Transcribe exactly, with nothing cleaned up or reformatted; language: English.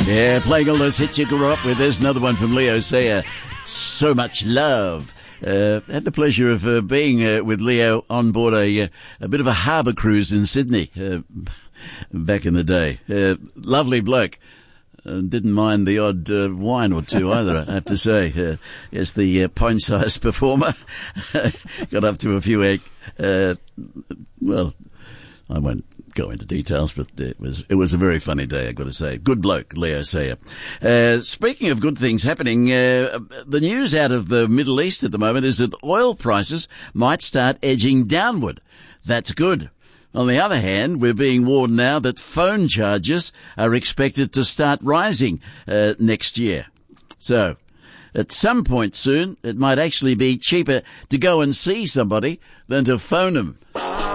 Yeah, playing all those hits you grew up with. There's another one from Leo Sayer. So Much Love. Uh, had the pleasure of uh, being uh, with Leo on board a uh, a bit of a harbour cruise in Sydney uh, back in the day. Uh, lovely bloke. Uh, didn't mind the odd uh, wine or two either, I have to say. Uh, yes, the uh, pint-sized performer got up to a few egg. Uh, well, I won't go into details, but it was it was a very funny day, I've got to say. Good bloke, Leo Sayer. Uh, speaking of good things happening, uh, the news out of the Middle East at the moment is that oil prices might start edging downward. That's good. On the other hand, we're being warned now that phone charges are expected to start rising uh, next year. So, at some point soon, it might actually be cheaper to go and see somebody than to phone them.